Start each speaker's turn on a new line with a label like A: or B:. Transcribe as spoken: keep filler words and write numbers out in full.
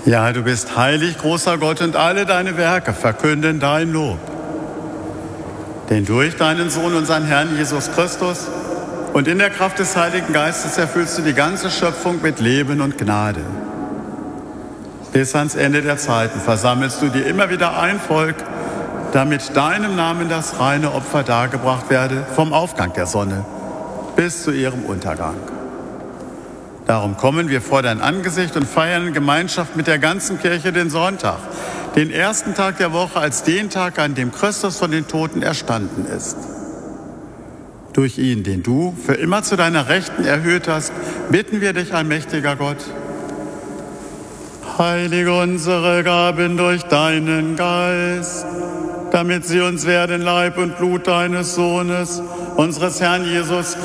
A: Ja, du bist heilig, großer Gott, und alle deine Werke verkünden dein Lob. Denn durch deinen Sohn, unseren Herrn Jesus Christus, und in der Kraft des Heiligen Geistes erfüllst du die ganze Schöpfung mit Leben und Gnade. Bis ans Ende der Zeiten versammelst du dir immer wieder ein Volk, damit deinem Namen das reine Opfer dargebracht werde, vom Aufgang der Sonne bis zu ihrem Untergang. Darum kommen wir vor dein Angesicht und feiern in Gemeinschaft mit der ganzen Kirche den Sonntag, den ersten Tag der Woche, als den Tag, an dem Christus von den Toten erstanden ist. Durch ihn, den du für immer zu deiner Rechten erhöht hast, bitten wir dich, allmächtiger Gott. Heilige unsere Gaben durch deinen Geist, damit sie uns werden Leib und Blut deines Sohnes, unseres Herrn Jesus